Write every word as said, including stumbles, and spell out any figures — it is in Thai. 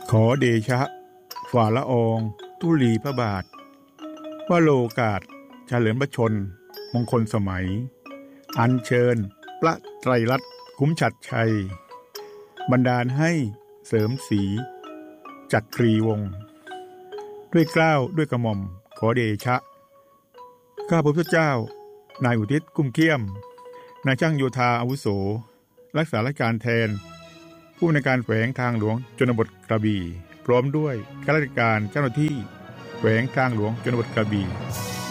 ขอเดชะฝ่าละอองธุลีพระบาทวโรกาสเฉลิมพระชนมงคลสมัยอัญเชิญพระไตรรัตน์คุ้มฉัตรชัยบันดาลให้เสริมศรีจักรีวงศ์ด้วยเกล้าด้วยกระหม่อมขอเดชะข้าพระพุทธเจ้านายอุทิศกุ้มเขี้ยมนายช่างโยธาอาวุโสรักษาราชการแทนผู้ในการแขวงทางหลวงชนบทกระบี่พร้อมด้วยข้าราชการเจ้าหน้าที่แขวงทางหลวงชนบทกระบี่